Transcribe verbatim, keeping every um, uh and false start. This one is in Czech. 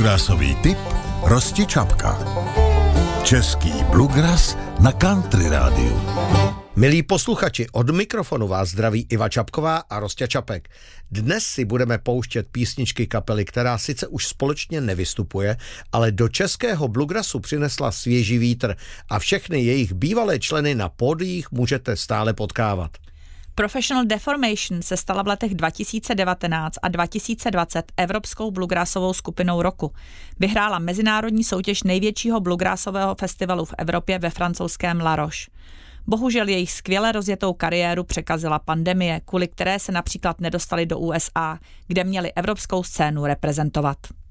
Bluegrassový tip Rosti Čapka. Český bluegrass na Country rádiu. Milí posluchači, od mikrofonu vás zdraví Iva Čapková a Rosťa Čapek. Dnes si budeme pouštět písničky kapely, která sice už společně nevystupuje, ale do českého bluegrassu přinesla svěží vítr a všechny jejich bývalé členy na pódiích můžete stále potkávat. Professional Deformation se stala v letech dva tisíce devatenáct a dva tisíce dvacet evropskou bluegrassovou skupinou roku. Vyhrála mezinárodní soutěž největšího bluegrassového festivalu v Evropě ve francouzském La Roche. Bohužel jejich skvěle rozjetou kariéru překazila pandemie, kvůli které se například nedostali do U S A, kde měli evropskou scénu reprezentovat.